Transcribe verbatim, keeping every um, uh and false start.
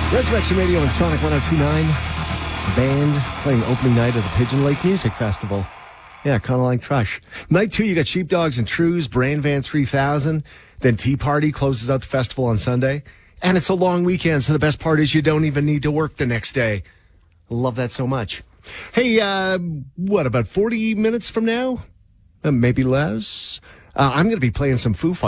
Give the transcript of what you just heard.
Resurrection Radio and Sonic one oh two point nine. Band playing opening night of the Pigeon Lake Music Festival. Yeah, kind of like Crush. Night two, you got Sheepdogs and Trews, Brand Van three thousand. Then Tea Party closes out the festival on Sunday. And it's a long weekend, so the best part is you don't even need to work the next day. Love that so much. Hey, uh, what, about forty minutes from now? Uh, maybe less? Uh, I'm going to be playing some Foo Fighters.